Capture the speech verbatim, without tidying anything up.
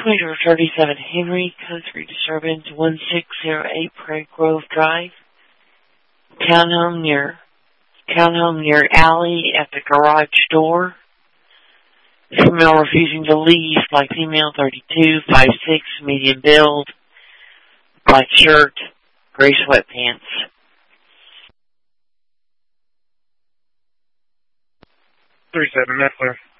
Twitter thirty-seven Henry, country disturbance one six zero eight Prairie Grove Drive. Townhome near, townhome near alley at the garage door. Female refusing to leave, black female, thirty-two, five six, medium build, black shirt, gray sweatpants. three seven, Metzler.